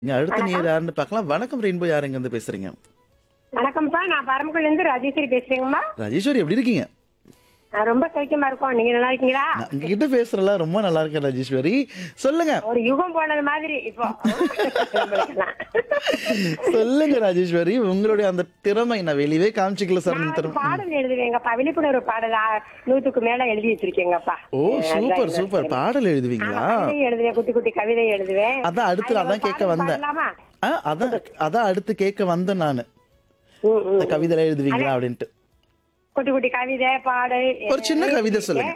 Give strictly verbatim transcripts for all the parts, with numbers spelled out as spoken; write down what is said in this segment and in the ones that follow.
நீங்க அடுத்த வணக்கம். நேயர் யாருன்னு பார்க்கலாம். வணக்கம் ரெயின்போ, யார் எங்கேருந்து பேசுறீங்க? வணக்கம்ப்பா, நான் பரமக்குடில இருந்து ராஜேஸ்வரி பேசுறேங்கம்மா. ராஜேஸ்வரி எப்படி இருக்கீங்க? நான் ரொம்ப சௌக்கியமா இருக்கோம். நீங்க நல்லா இருக்கீங்களா? நான் உங்ககிட்ட பேசுறல ரொம்ப நல்லா இருக்கேன் ராஜேஸ்வரி. சொல்லுங்க. ஒரு யுகம் போனது மாதிரி இப்போ. நம்மளுக்கெல்லாம். சொல்லுங்க ராஜேஸ்வரி, உங்களுடைய அந்த திறமை நான் வெளியவே காமிச்சிக்கல சார். நான் இந்த வந்து திறமை. பாடல் எழுதுவேங்கப்பா. விழிப்புணர்வு பாடல் ஆ, நூத்துக்கு மேல எழுதி வச்சிருக்கேங்கப்பா. ஓ அஹ் சூப்பர் அதான் சூப்பர். சரி. பாடல் ஆமா, எழுதுவீங்களா? கவிதை எழுதுவேன், குட்டி குட்டி கவிதை எழுதுவேன். அதான் அடுத்து அதுல அதான் ஒரு கேட்க பாடல் வந்தேன். பாடலாமா? ஆ, அதான் அதான் அடுத்து கேட்க வந்தேன் நானு. ம், ம். இந்த கவிதை எழுதுவீங்களா அப்படின்ட்டு. குட்டி குட்டி கவிதை பாடல் ஒரு சின்ன கவிதை சொல்லுங்க.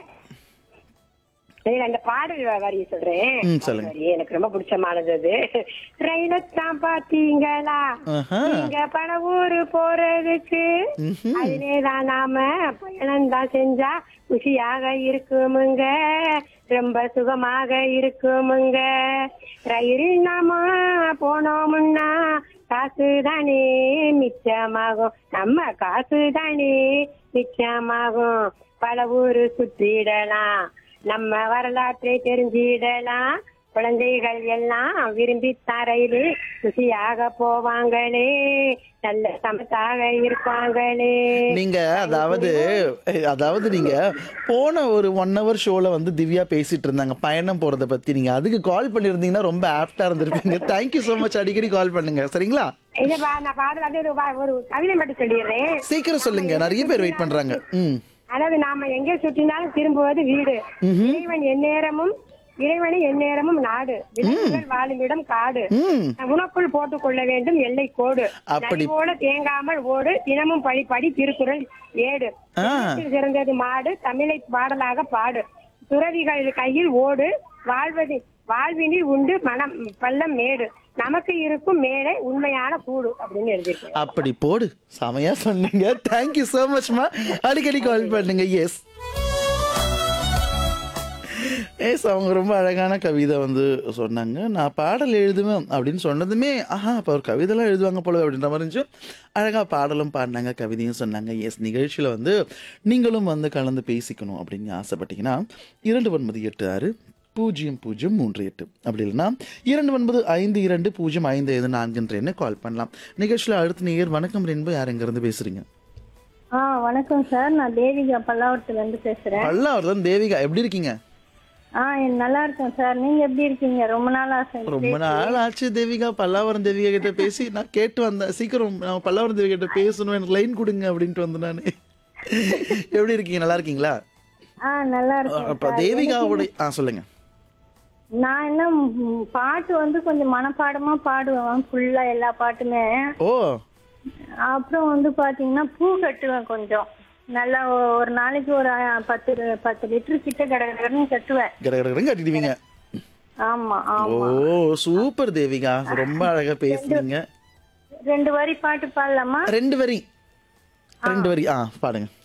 சரி, அந்த பாடல் வ- வரி சொல்றேன். ம், சொல்லுங்க. வரி எனக்கு ரொம்ப பிடிச்சமானது அது. ரயிலத்தான் பாத்தீங்களா, ஆஹா. நீங்க பல ஊரு போறதுக்கு ம்ஹும். அதிலேதான் நாம பயணம் தான் செஞ்சா குஷியாக இருக்குமுங்க, ரொம்ப சுகமாக இருக்குமுங்க. ரயிலில் நாம போனோம்னா காசு தானே மிச்சமாகும், நம்ம காசு தானே மிச்சமாகும். பல ஊரு சுற்றிடலாம், நம்ம வரலாற்றை தெரிஞ்சிடலாம். குழந்தைகள் எல்லாம் விரும்பி தரையிலே குஷியாக போவாங்களே, நல்ல சமத்தாக இருப்பாங்களே. நீங்க அதாவது அதாவது நீங்க போன ஒரு ஒன் ஹவர் ஷோல வந்து திவ்யா பேசிட்டு இருந்தாங்க பயணம் போறத பத்தி. நீங்க அதுக்கு கால் பண்ணிருந்தீங்கன்னா ரொம்ப ஆப்டா இருந்திருப்பீங்க. Thank you so much. அடிக்கடி கால் பண்ணுங்க சரிங்களா? இல்லப்பா, நான் பாடல் அது ஒரு வா- ஒரு கவிதை மட்டும் சொல்லிடுறேன். சீக்கிரம் சொல்லுங்க, நிறைய பேர் வெயிட் பண்றாங்க. ம். அதாவது நாம எங்கே சுற்றினாலும் திரும்புவது வீடு. இறைவன் எந்நேரமும் இறைவனை எந்நேரமும் நாடு. விலங்குகள் வாழும் இடம் காடு. ம். உனக்குள் போட்டுக் கொள்ள வேண்டும் எல்லை கோடு. அப்படி. நதி போல தேங்காமல் ஓடு, தினமும் படி படி திருக்குறள் ஏடு. ஆ. தமிழத்தில் சிறந்தது மாடு, தமிழை பாடலாக பாடு. துறவிகள் கையில் ஓடு, வாழ்வது வாழ்வினில் உண்டு மனம் பள்ளம் மேடு. நமக்கு இருக்கும் மேடை உண்மையான கூடு அப்படின்னு எழுதியிருக்கேன். அப்படி போடு. செமையா சொன்னீங்க. Thank you so மச்மா. அடிக்கடி கால் பண்ணுங்க. எஸ் எஸ் அவங்க ரொம்ப அழகான கவிதை வந்து சொன்னாங்க. நான் பாடல் எழுதுவேன் அப்படின்னு சொன்னதுமே ஆஹா அப்போ ஒரு கவிதைலாம் எழுதுவாங்க போல அப்படின்ற மாதிரி இருந்துச்சு. அழகாக பாடலும் பாடினாங்க, கவிதையும் சொன்னாங்க. எஸ் நிகழ்ச்சியில் வந்து நீங்களும் வந்து கலந்து பேசிக்கணும் அப்படின்னு ஆசைப்பட்டீங்கன்னா இரண்டு ஒன்பது எட்டு ஆறு பூஜ்ஜியம் பூஜ்ஜியம் மூன்று எட்டு அப்படி இல்லைன்னா இரண்டு ஒன்பது ஐந்து இரண்டு பூஜ்ஜியம் ஐந்து ஐந்து நான்குன்ற எண்ணை கால் பண்ணலாம். நிகழ்ச்சியில் அடுத்த நேயர் வணக்கம் ரென்பு, யார் எங்கேருந்து பேசுறீங்க? ஆ வணக்கம் சார், நான் தேவிகா பல்லாவரத்துல இருந்து பேசுறேன். பல்லாவர் தான். தேவிகா எப்படி இருக்கீங்க? ஆ நல்லா இருக்கேன் சார், நீங்க எப்படி இருக்கீங்க? ரொம்ப நாள் ஆசை ரொம்ப நாள் ஆச்சு தேவிகா. பல்லாவரம் தேவிகா கிட்ட பேசி நான் கேட்டு வந்தேன். சீக்கிரம் நான் பல்லாவரம் தேவிகா கிட்ட பேசணும், எனக்கு லைன் கொடுங்க அப்படின்ட்டு வந்தேன் நான். எப்படி இருக்கீங்க? நல்லா இருக்கீங்களா? ஆ நல்லா இருக்கேன் அப்ப சார். தேவிகாவோட ஆ சொல்லுங்க. நான் என்ன ம், பாட்டு வந்து கொஞ்சம் மனப்பாடமா பாடுவேன் ஃபுல்லா எல்லா பாட்டுமே. ஓ அப்புறம் வந்து பாத்தீங்கன்னா பூ கட்டுவேன் கொஞ்சம் நல்லா. ஒ- ஒரு நாளைக்கு ஒரு அ, பத்து பத்து லிட்டர் கிட்ட கடகடன்னு கட்டுவேன். கட கடன்னு கட்டிடுவீங்க. ஆமா ஓ ஆமா. சூப்பர் தேவிகா, ரொம்ப அழகா பேசுறீங்க. ரெண்டு வரி பாட்டு பாடலாமா? ரெண்டு வரி ரெண்டு வரி ஆ பாடுங்க.